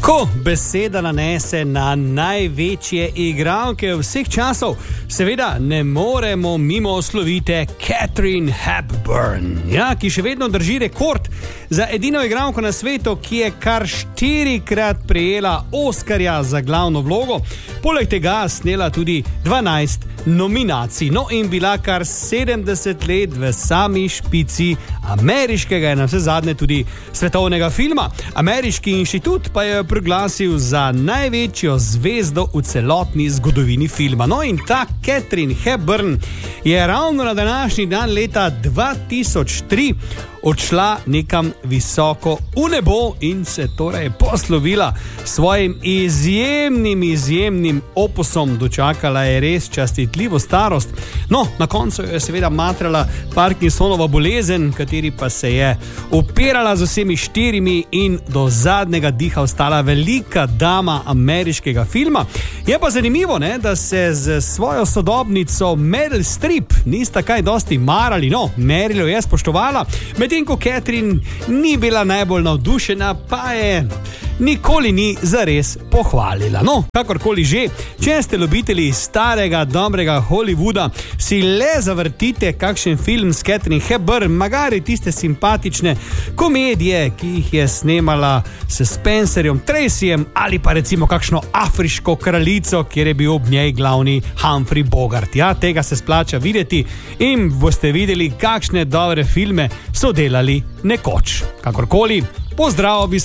Ko beseda nanese na največje igralke vseh časov, seveda ne moremo mimo slovite Katharine Hepburn, ki še vedno drži rekord za edino igralko na svetu, ki je kar 4-krat prejela Oskarja za glavno vlogo, poleg tega snela tudi 12 nominacij, no in bila kar 70 let v sami špici ameriškega in navsezadnje tudi svetovnega filma. Ameriški inštitut pa je proglasil za največjo zvezdo v celotni zgodovini filma. No in ta Katharine Hepburn je ravno na današnji dan leta 2003 odšla nekam visoko v nebo in se torej poslovila svojim izjemnim opusom. Dočakala je res častitljivo starost. No, na koncu je seveda matrala Parkinsonova bolezen, kateri pa se je upirala z vsemi 4 in do zadnjega diha ostala velika dama ameriškega filma. Je pa zanimivo, da se z svojo sodobnico Meryl Streep nista kaj dosti marali. No, Meryl je spoštovala, medtem ko Katharine ni bila najbolj navdušena, pa je nikoli ni zares pohvalila. No, kakorkoli že, če ste ljubitelji starega, dobrega Hollywooda, si le zavrtite kakšen film s Katharine Hepburn, magari tiste simpatične komedije, ki jih je snemala s Spencerjem Tracyjem, ali pa recimo kakšno afriško kraljico, kjer je bil ob njej glavni Humphrey Bogart. Tega se splača videti in boste videli, kakšne dobre filme so delali nekoč. Kakorkoli, pozdrav!